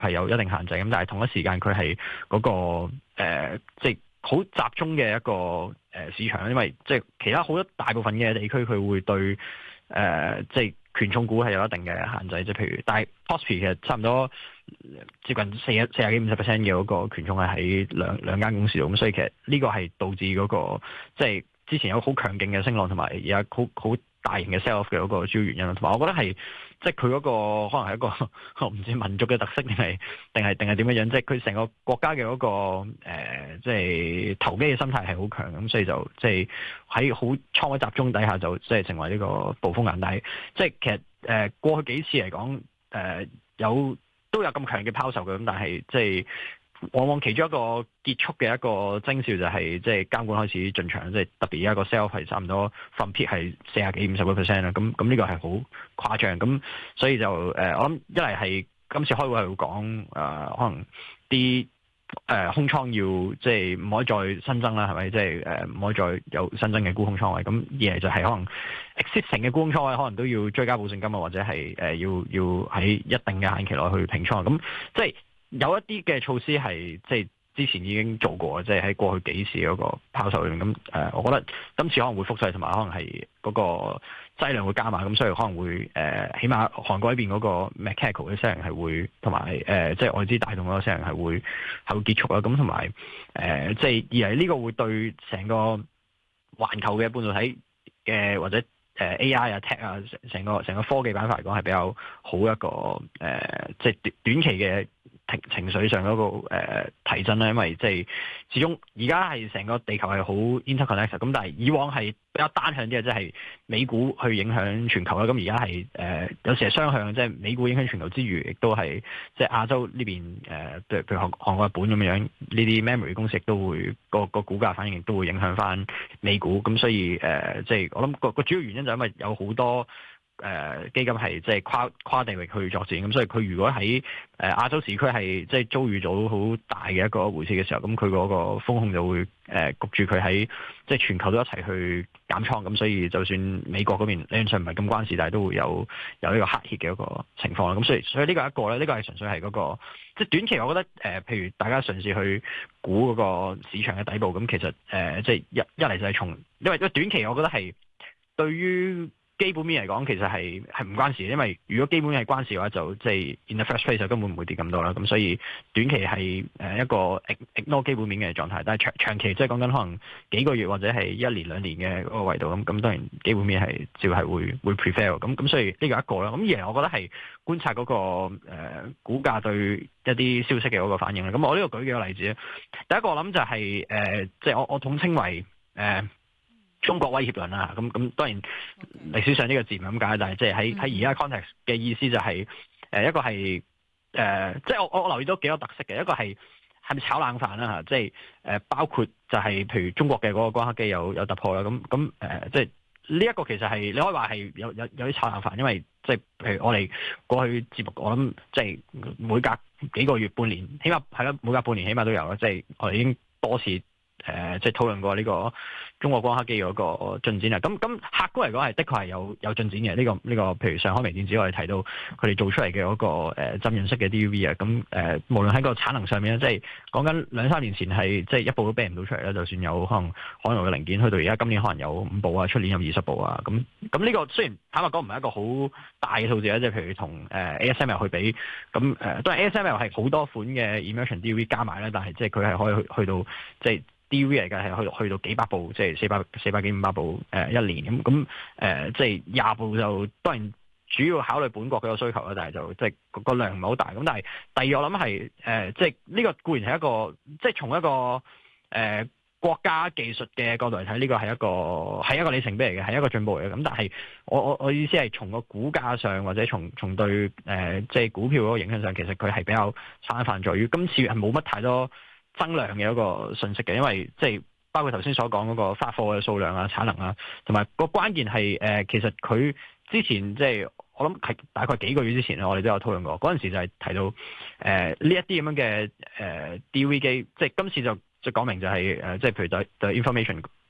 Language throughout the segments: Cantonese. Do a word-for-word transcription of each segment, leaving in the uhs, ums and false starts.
係有一定限制，咁但係同一時間佢係嗰個誒即係好集中嘅一個誒市場，因為即係其他好多大部分嘅地區佢會對誒即係權重股係有一定嘅限制，即係譬如，但係 P O S P 其實差唔多接近四十四十幾五十 percent 嘅嗰個權重係喺兩兩間公司度，咁所以其實呢個係導致嗰個即係之前有好強勁嘅升浪，同埋而家好好大型嘅 sell off 嘅嗰個主要原因，同埋我覺得係即係佢嗰個可能係一個我唔知民族嘅特色定係定係定係點樣樣，即係佢成個國家嘅嗰個誒即係投機嘅心態係好強，咁所以就即係喺好倉位集中底下就即係成為呢個暴風眼。但係即係其實誒過去幾次嚟講誒有都有咁強嘅拋售嘅，咁但係即係往往其中一個結束嘅一個徵兆就係即係監管開始進場，即係特別而家個 sell 係差唔多 from peak 係四十幾五十個 percent 啦。咁咁呢個係好誇張，咁所以就誒、呃、我諗一嚟係今次開會係會講誒可能啲誒、呃、空倉要即係唔可以再新增啦，係咪？即係誒唔可以再有新增嘅沽空倉位。咁二嚟就係可能 existing 嘅沽空倉位可能都要追加保證金啊，或者係誒、呃、要要喺一定嘅限期內去平倉。咁即係有一啲嘅措施係即係之前已經做過，即係喺過去幾次嗰個拋售裏面。咁誒、呃，我覺得今次可能會複製，同埋可能係嗰個劑量會加碼，咁所以可能會誒、呃，起碼韓國呢邊嗰個 mechanical 嘅 selling 係會，同埋誒即係外資帶動嗰個 selling 係會係會結束啦。咁同埋誒，即係而係呢個會對成個環球嘅半導體嘅或者誒 A I 啊 tech 啊成個成個科技板塊嚟講係比較好一個誒，即、呃、係、就是、短短期嘅情情緒上嗰、那個誒、呃、提振啦，因為即係始終而家係成個地球係好 interconnected，咁但係以往係比較單向啲嘅，即係美股去影響全球啦。咁而家係誒有時係雙向，即係美股影響全球之餘，亦都係即係亞洲呢邊誒，譬、呃、如譬如韓韓國、日本咁樣，呢啲 memory 公司亦都會個個股價反應亦都會影響翻美股。咁所以誒、呃，即係我諗個個主要原因就係因為有好多。誒、呃、基金係即係跨跨地域去作戰，咁所以佢如果喺誒、呃、亞洲時區係即係遭遇到好大嘅一個回撤嘅時候，咁佢嗰個風控就會誒、呃、焗住佢喺即係全球都一齊去減倉，咁所以就算美國嗰邊理論上唔係咁關事，但係都會有有呢個黑血嘅一個情況啦。咁所以所以呢個係一個咧，呢、這個係純粹係嗰、那個即係短期，我覺得誒、呃，譬如大家嘗試去估嗰個市場嘅底部，咁其實誒、呃、即係一一嚟就係從，因為因為短期我覺得係對於基本面嚟講，其實係係唔關事，因為如果基本面係關事嘅話，就即係 in the first place 就根本唔會跌咁多啦。咁所以短期係誒一個 ignore 基本面嘅狀態，但係長長期即係講緊可能幾個月或者係一年兩年嘅嗰個維度咁，咁當然基本面係照係會會 prevail 咁，咁所以呢個一個啦。咁而我覺得係觀察嗰、那個誒、呃、股價對一啲消息嘅嗰個反應啦。咁我呢個舉幾個例子咧，第一個我諗就係、是、誒、呃，即係我我統稱為誒。呃中國威脅論啦，咁咁當然歷史上呢個字唔係咁解，但係即係喺喺而家 context 嘅意思就係、是、誒、呃、一個係誒、呃，即係我我留意到幾個特色嘅，一個係係咪炒冷飯啦嚇，即係誒包括就係譬如中國嘅嗰個光刻機有有突破啦，咁咁誒即係呢一個其實係你可以話係有有有啲炒冷飯，因為即係譬如我哋過去節目我諗即係每隔幾個月半年，起碼係咯，每隔半年起碼都有啦，即係我哋已經多次。誒、呃，即係討論過呢個中國光刻機嗰個進展啊！咁咁客觀嚟講係的確係有有進展嘅。呢、這個呢、這個，譬如上海微電子我哋睇到佢哋做出嚟嘅嗰個誒、呃、浸潤式嘅 D U V 啊，咁誒、呃、無論喺個產能上面咧，即係講緊兩三年前係即係一部都 ban 唔到出嚟啦。就算有可能海外嘅零件，去到而家今年可能有五部啊，出年有二十部啊。咁咁呢個雖然坦白講唔係一個好大嘅數字啦，即係譬如同誒 A S M L 去比，咁誒當然 A S M L 係好多款嘅 immersion D U V 加埋咧，但係即係佢係可以去去到即係。D U V 嚟嘅係去到去到幾百部，即係四百四百幾五百部誒、呃、一年咁咁誒，即係廿部就當然主要考慮本國嘅需求啦，但係就即係個量唔係好大。咁但係第二我諗係誒，即係呢個固然係一個即係從一個誒、呃、國家技術嘅角度嚟睇，呢、這個係一個係一個里程碑嚟嘅，係一個進步嚟嘅。咁但係我我我意思係從個股價上或者從從對誒、呃、即係股票嗰個影響上，其實佢係比較泛泛在於今次係冇乜太多增量嘅一個信息嘅，因為即係包括頭先所講嗰個發貨嘅數量啊、產能啊，同埋個關鍵係誒、呃，其實佢之前即係我諗係大概幾個月之前我哋都有討論過，嗰陣時就係提到誒呢一啲咁樣嘅誒 D U V 機，即係今次就就講明就係、是、誒，即、呃、係譬如對對 information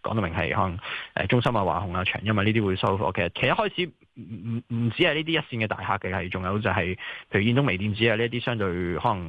講到明係可能誒中心啊、華虹啊、長鑫啊呢啲會收貨。其實其實一開始唔唔唔止係呢啲一線嘅大客嘅，係仲有就係譬如兗通微電子啊呢一啲相對可能。